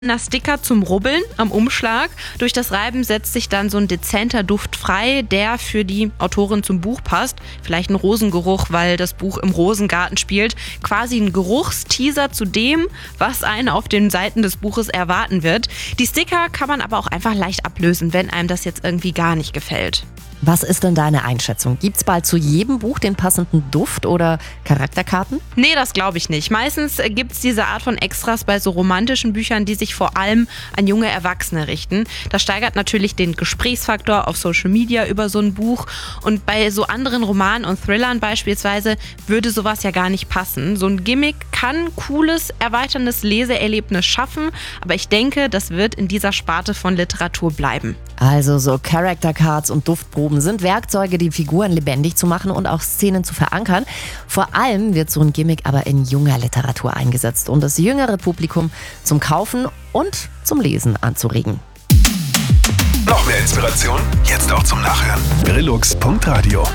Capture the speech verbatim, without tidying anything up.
Sticker zum Rubbeln am Umschlag. Durch das Reiben setzt sich dann so ein dezenter Duft frei, der für die Autorin zum Buch passt. Vielleicht ein Rosengeruch, weil das Buch im Rosengarten spielt. Quasi ein Geruchsteaser zu dem, was einen auf den Seiten des Buches erwarten wird. Die Sticker kann man aber auch einfach leicht ablösen, wenn einem das jetzt irgendwie gar nicht gefällt. Was ist denn deine Einschätzung? Gibt's bald zu jedem Buch den passenden Duft oder Charakterkarten? Nee, das glaube ich nicht. Meistens gibt es diese Art von Extras bei so romantischen Büchern, die sich vor allem an junge Erwachsene richten. Das steigert natürlich den Gesprächsfaktor auf Social Media über so ein Buch. Und bei so anderen Romanen und Thrillern beispielsweise würde sowas ja gar nicht passen. So ein Gimmick kann cooles, erweiterndes Leseerlebnis schaffen, aber ich denke, das wird in dieser Sparte von Literatur bleiben. Also so Character Cards und Duftproben sind Werkzeuge, die Figuren lebendig zu machen und auch Szenen zu verankern. Vor allem wird so ein Gimmick aber in junger Literatur eingesetzt, um das jüngere Publikum zum Kaufen und zum Lesen anzuregen. Noch mehr Inspiration? Jetzt auch zum Nachhören. Brillux punkt radio